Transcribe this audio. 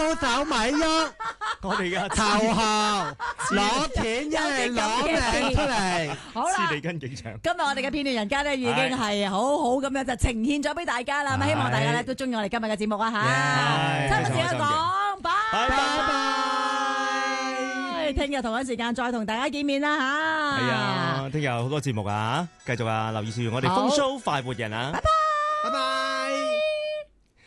手咪喐， 我哋嘅頭號攞錢一係攞命出嚟。 好啦， 黐脷根警長。 今日我哋嘅片段人家咧已經係好好咁樣就呈現咗俾大家啦，咁希望大家咧都中意我哋今日嘅節目啊吓，差唔多時間講，拜拜。聽日同一時間再同大家見面啦吓。 係啊，聽日有好多節目啊，繼續啊，留意住我哋風騷快活人啊。拜拜。